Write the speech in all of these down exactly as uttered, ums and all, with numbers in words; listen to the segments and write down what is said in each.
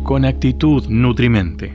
con actitud nutrimente.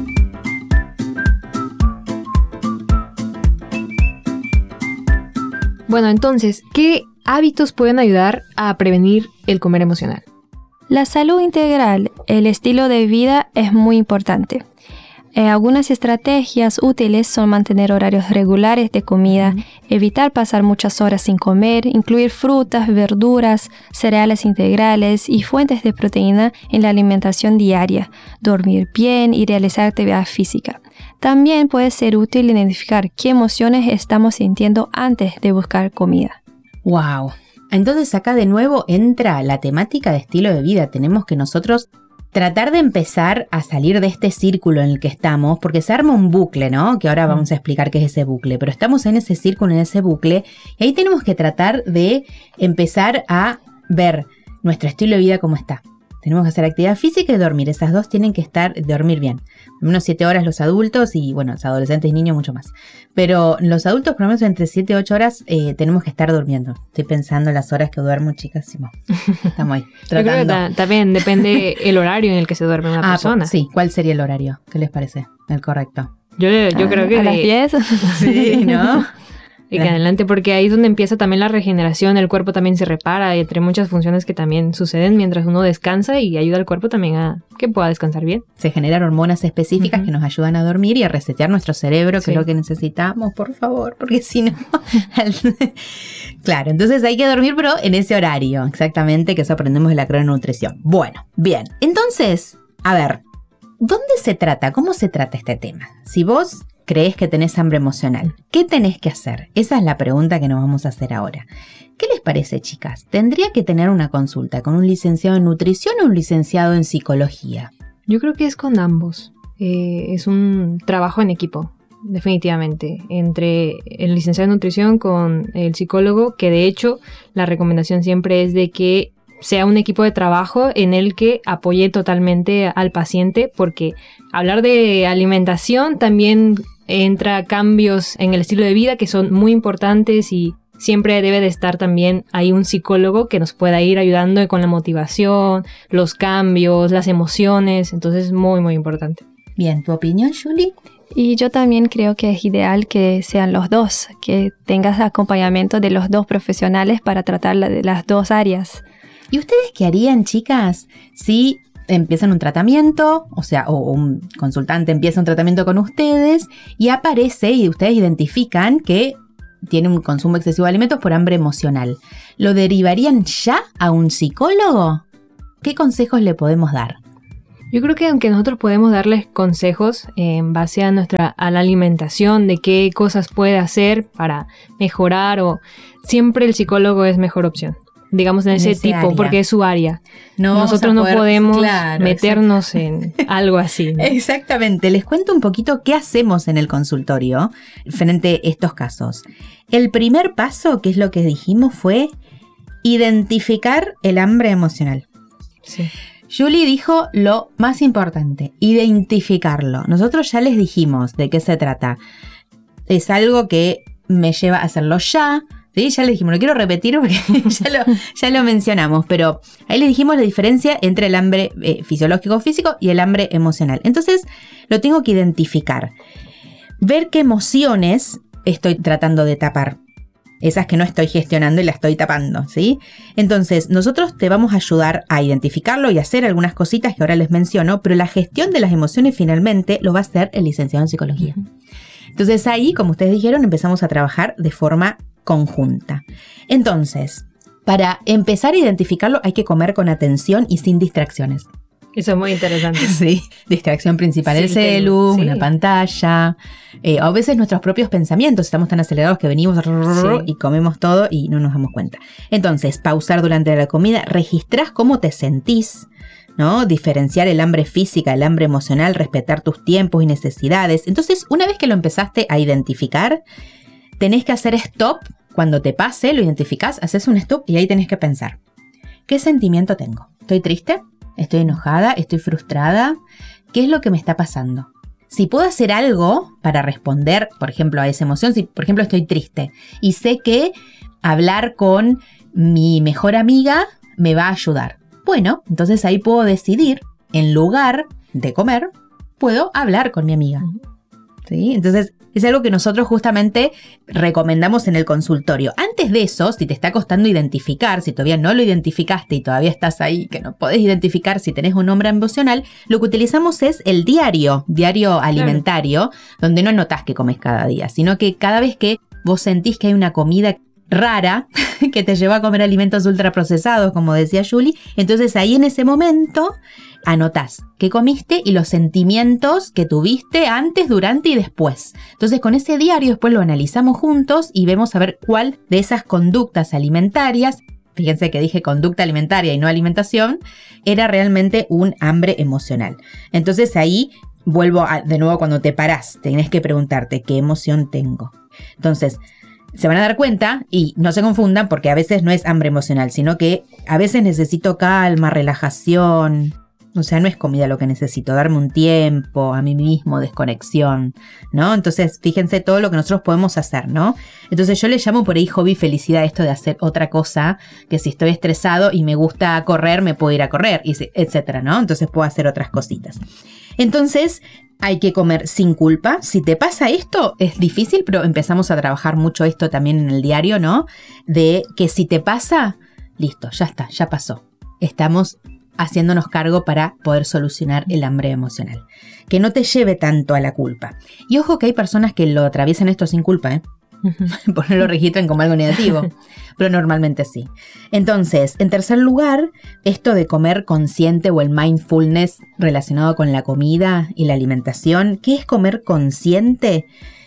Bueno, entonces, ¿qué hábitos pueden ayudar a prevenir el comer emocional? La salud integral, el estilo de vida es muy importante. Eh, algunas estrategias útiles son mantener horarios regulares de comida, uh-huh. evitar pasar muchas horas sin comer, incluir frutas, verduras, cereales integrales y fuentes de proteína en la alimentación diaria, dormir bien y realizar actividad física. También puede ser útil identificar qué emociones estamos sintiendo antes de buscar comida. ¡Wow! Entonces acá de nuevo entra la temática de estilo de vida. Tenemos que nosotros tratar de empezar a salir de este círculo en el que estamos, porque se arma un bucle, ¿no? Que ahora vamos a explicar qué es ese bucle, pero estamos en ese círculo, en ese bucle, y ahí tenemos que tratar de empezar a ver nuestro estilo de vida cómo está. Tenemos que hacer actividad física y dormir. Esas dos tienen que estar, dormir bien. Unos siete horas los adultos y, bueno, los adolescentes y niños mucho más. Pero los adultos, por lo menos entre siete y ocho horas, eh, tenemos que estar durmiendo. Estoy pensando en las horas que duermo, chicas. Estamos ahí, tratando. Yo creo que ta- también depende el horario en el que se duerme una ah, persona. Pues, sí, ¿cuál sería el horario? ¿Qué les parece? El correcto. Yo, yo ah, creo que... ¿A las diez? Sí, ¿no? Y que adelante, porque ahí es donde empieza también la regeneración, el cuerpo también se repara, entre muchas funciones que también suceden mientras uno descansa y ayuda al cuerpo también a que pueda descansar bien. Se generan hormonas específicas uh-huh. que nos ayudan a dormir y a resetear nuestro cerebro, que sí. es lo que necesitamos, por favor, porque si no... Claro, entonces hay que dormir, pero en ese horario, exactamente, que eso aprendemos de la crononutrición. Bueno, bien, entonces, a ver, ¿dónde se trata? ¿Cómo se trata este tema? Si vos... crees que tenés hambre emocional, ¿qué tenés que hacer? Esa es la pregunta que nos vamos a hacer ahora. ¿Qué les parece, chicas? ¿Tendría que tener una consulta con un licenciado en nutrición o un licenciado en psicología? Yo creo que es con ambos. Eh, es un trabajo en equipo, definitivamente, entre el licenciado en nutrición con el psicólogo, que de hecho la recomendación siempre es de que sea un equipo de trabajo en el que apoye totalmente al paciente, porque hablar de alimentación también entra cambios en el estilo de vida que son muy importantes y siempre debe de estar también ahí un psicólogo que nos pueda ir ayudando con la motivación, los cambios, las emociones, entonces es muy muy importante. Bien, ¿tu opinión, Julie? Y yo también creo que es ideal que sean los dos, que tengas acompañamiento de los dos profesionales para tratar la, de las dos áreas. ¿Y ustedes qué harían, chicas, si empiezan un tratamiento, o sea, o un consultante empieza un tratamiento con ustedes y aparece y ustedes identifican que tiene un consumo excesivo de alimentos por hambre emocional? ¿Lo derivarían ya a un psicólogo? ¿Qué consejos le podemos dar? Yo creo que aunque nosotros podemos darles consejos en base a nuestra a la alimentación, de qué cosas puede hacer para mejorar, o siempre el psicólogo es mejor opción. Digamos en, en ese tipo, área. Porque es su área. No Nosotros poder, no podemos claro, meternos exacto. en algo así, ¿no? Exactamente. Les cuento un poquito qué hacemos en el consultorio frente a estos casos. El primer paso, que es lo que dijimos, fue identificar el hambre emocional. Sí. Julie dijo lo más importante, identificarlo. Nosotros ya les dijimos de qué se trata. Es algo que me lleva a hacerlo ya. Sí, ya le dijimos, lo quiero repetir porque ya, lo, ya lo mencionamos, pero ahí le dijimos la diferencia entre el hambre eh, fisiológico físico y el hambre emocional. Entonces lo tengo que identificar, ver qué emociones estoy tratando de tapar, esas que no estoy gestionando y las estoy tapando, ¿sí? Entonces nosotros te vamos a ayudar a identificarlo y hacer algunas cositas que ahora les menciono, pero la gestión de las emociones finalmente lo va a hacer el licenciado en psicología. Uh-huh. Entonces ahí, como ustedes dijeron, empezamos a trabajar de forma conjunta. Entonces, para empezar a identificarlo hay que comer con atención y sin distracciones. Eso es muy interesante. Sí, distracción principal, sí, el celu, sí. Una pantalla, eh, a veces nuestros propios pensamientos, estamos tan acelerados que venimos sí. y comemos todo y no nos damos cuenta. Entonces, pausar durante la comida, registrás cómo te sentís, ¿no? Diferenciar el hambre física, el hambre emocional, respetar tus tiempos y necesidades. Entonces, una vez que lo empezaste a identificar, tenés que hacer stop. Cuando te pase, lo identificás, haces un stop y ahí tenés que pensar, ¿qué sentimiento tengo? ¿Estoy triste? ¿Estoy enojada? ¿Estoy frustrada? ¿Qué es lo que me está pasando? Si puedo hacer algo para responder, por ejemplo, a esa emoción, si por ejemplo estoy triste y sé que hablar con mi mejor amiga me va a ayudar. Bueno, entonces ahí puedo decidir en lugar de comer, puedo hablar con mi amiga. ¿Sí? Entonces, es algo que nosotros justamente recomendamos en el consultorio. Antes de eso, si te está costando identificar, si todavía no lo identificaste y todavía estás ahí, que no podés identificar si tenés un hambre emocional, lo que utilizamos es el diario, diario alimentario, claro, donde no anotás que comes cada día, sino que cada vez que vos sentís que hay una comida rara que te lleva a comer alimentos ultraprocesados, como decía Julie, entonces ahí en ese momento anotás qué comiste y los sentimientos que tuviste antes, durante y después. Entonces con ese diario después lo analizamos juntos y vemos a ver cuál de esas conductas alimentarias, fíjense que dije conducta alimentaria y no alimentación, era realmente un hambre emocional. Entonces ahí vuelvo a, de nuevo cuando te parás, tenés que preguntarte qué emoción tengo. Entonces se van a dar cuenta, y no se confundan porque a veces no es hambre emocional, sino que a veces necesito calma, relajación. O sea, no es comida lo que necesito, darme un tiempo a mí mismo, desconexión, ¿no? Entonces, fíjense todo lo que nosotros podemos hacer, ¿no? Entonces yo le llamo por ahí hobby felicidad esto de hacer otra cosa, que si estoy estresado y me gusta correr, me puedo ir a correr, etcétera, ¿no? Entonces puedo hacer otras cositas. Entonces, hay que comer sin culpa. Si te pasa esto, es difícil, pero empezamos a trabajar mucho esto también en el diario, ¿no? De que si te pasa, listo, ya está, ya pasó. Estamos haciéndonos cargo para poder solucionar el hambre emocional. Que no te lleve tanto a la culpa. Y ojo que hay personas que lo atraviesan esto sin culpa, ¿eh? Pues no lo registran como algo negativo, pero normalmente sí. Entonces, en tercer lugar, esto de comer consciente o el mindfulness relacionado con la comida y la alimentación. ¿Qué es comer consciente?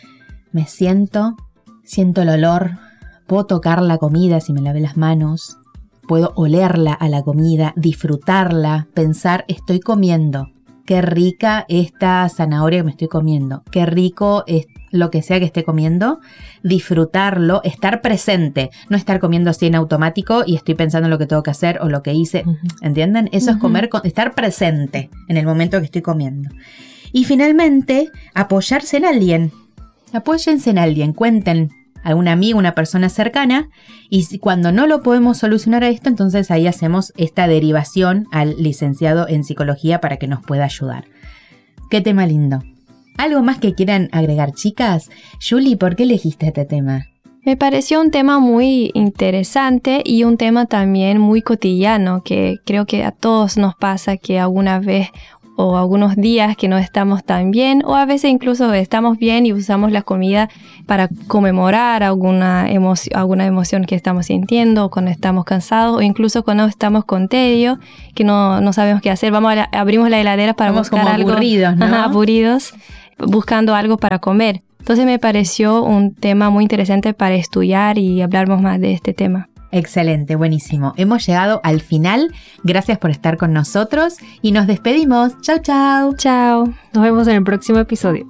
Me siento, siento el olor, puedo tocar la comida si me lavé las manos, puedo olerla a la comida, disfrutarla, pensar, estoy comiendo. Qué rica esta zanahoria que me estoy comiendo. Qué rico es lo que sea que esté comiendo. Disfrutarlo, estar presente. No estar comiendo así en automático y estoy pensando en lo que tengo que hacer o lo que hice. Uh-huh. ¿Entienden? Eso uh-huh. es comer, estar presente en el momento que estoy comiendo. Y finalmente, apoyarse en alguien. Apóyense en alguien, cuenten a un amigo, una persona cercana, y si, cuando no lo podemos solucionar a esto, entonces ahí hacemos esta derivación al licenciado en psicología para que nos pueda ayudar. Qué tema lindo. ¿Algo más que quieran agregar, chicas? Julie, ¿por qué elegiste este tema? Me pareció un tema muy interesante y un tema también muy cotidiano, que creo que a todos nos pasa que alguna vez o algunos días que no estamos tan bien, o a veces incluso estamos bien y usamos la comida para conmemorar alguna emoción, alguna emoción que estamos sintiendo, o cuando estamos cansados, o incluso cuando estamos con tedio, que no, no sabemos qué hacer. Vamos a la, abrimos la heladera para Estamos buscar como algo. Aburridos, ¿no? Ajá, aburridos, buscando algo para comer. Entonces me pareció un tema muy interesante para estudiar y hablarnos más de este tema. Excelente, buenísimo. Hemos llegado al final. Gracias por estar con nosotros y nos despedimos. Chau, chau. Chao. Nos vemos en el próximo episodio.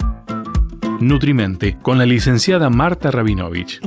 Nutrimente con la licenciada Marta Rabinovich.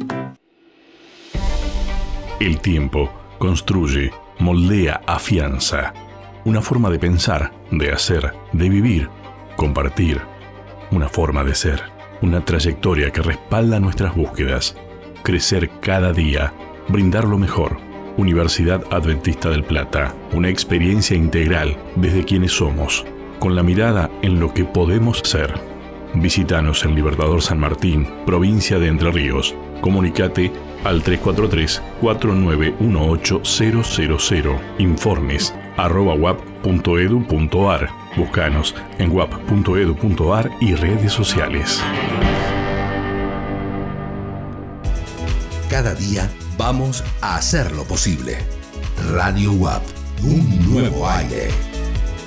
El tiempo construye, moldea, afianza. Una forma de pensar, de hacer, de vivir, compartir. Una forma de ser. Una trayectoria que respalda nuestras búsquedas. Crecer cada día. Brindar lo mejor. Universidad Adventista del Plata. Una experiencia integral desde quienes somos, con la mirada en lo que podemos ser. Visítanos en Libertador San Martín, provincia de Entre Ríos. Comunicate al tres cuatro tres, cuatro nueve uno ocho, cero cero cero. Informes arroba uap punto edu punto ar. Búscanos en uap punto edu punto ar y redes sociales. Cada día vamos a hacer lo posible. Radio U A P, un nuevo aire.